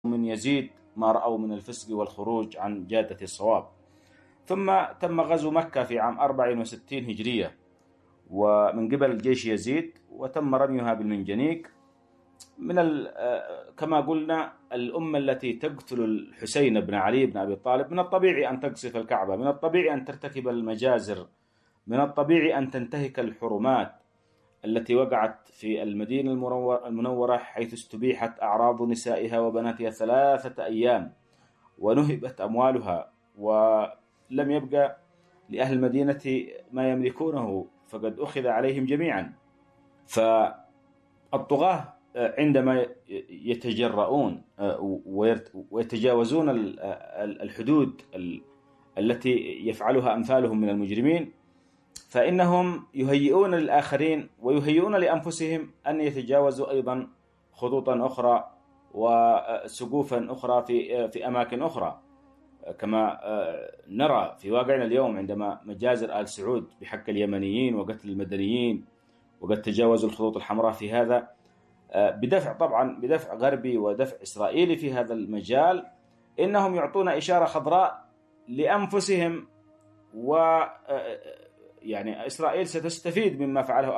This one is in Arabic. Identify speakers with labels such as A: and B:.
A: من يزيد ما رأوا من الفسق والخروج عن جادة الصواب. ثم تم غزو مكة في عام 64 هجرية ومن قبل جيش يزيد، وتم رميها بالمنجنيق. كما قلنا الأمة التي تقتل الحسين بن علي بن أبي طالب من الطبيعي أن تقصف الكعبة، من الطبيعي أن ترتكب المجازر، من الطبيعي أن تنتهك الحرمات التي وقعت في المدينة المنورة، حيث استبيحت أعراض نسائها وبناتها 3 أيام ونهبت أموالها، ولم يبقى لأهل المدينة ما يملكونه، فقد أخذ عليهم جميعا. فالطغاة عندما يتجرؤون ويتجاوزون الحدود التي يفعلها أمثالهم من المجرمين، فإنهم يهيئون للآخرين ويهيئون لأنفسهم أن يتجاوزوا أيضا خطوطا أخرى وسقوفا أخرى في أماكن أخرى، كما نرى في واقعنا اليوم عندما مجازر آل سعود بحق اليمنيين وقتل المدنيين، وقد تجاوزوا الخطوط الحمراء في هذا، بدفع غربي ودفع إسرائيلي في هذا المجال. إنهم يعطون إشارة خضراء لأنفسهم، يعني إسرائيل ستستفيد مما فعله